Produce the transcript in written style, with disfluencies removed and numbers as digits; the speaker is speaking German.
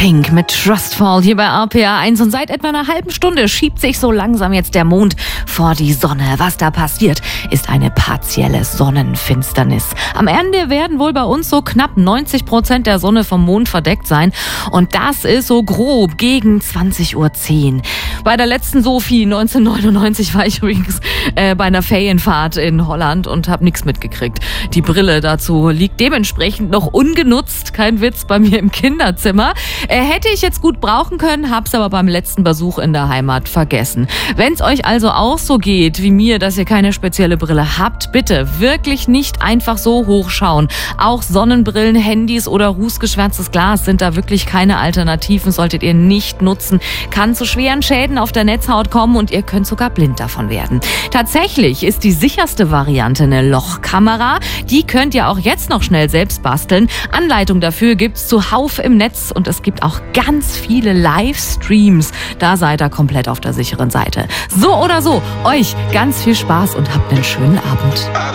Pink mit Trustfall hier bei RPA 1 und seit etwa einer halben Stunde schiebt sich so langsam jetzt der Mond vor die Sonne. Was da passiert, ist eine partielle Sonnenfinsternis. Am Ende werden wohl bei uns so knapp 90% der Sonne vom Mond verdeckt sein und das ist so grob gegen 20:10 Uhr. Bei der letzten Sophie 1999 war ich übrigens bei einer Ferienfahrt in Holland und habe nichts mitgekriegt. Die Brille dazu liegt dementsprechend noch ungenutzt, kein Witz, bei mir im Kinderzimmer. Hätte ich jetzt gut brauchen können, hab's aber beim letzten Besuch in der Heimat vergessen. Wenn's euch also auch so geht wie mir, dass ihr keine spezielle Brille habt, bitte wirklich nicht einfach so hochschauen. Auch Sonnenbrillen, Handys oder rußgeschwärztes Glas sind da wirklich keine Alternativen, solltet ihr nicht nutzen. Kann zu schweren Schäden auf der Netzhaut kommen und ihr könnt sogar blind davon werden. Tatsächlich ist die sicherste Variante eine Lochkamera. Die könnt ihr auch jetzt noch schnell selbst basteln. Anleitung dafür gibt's zuhauf im Netz und es gibt auch ganz viele Livestreams. Da seid ihr komplett auf der sicheren Seite. So oder so, euch ganz viel Spaß und habt einen schönen Abend.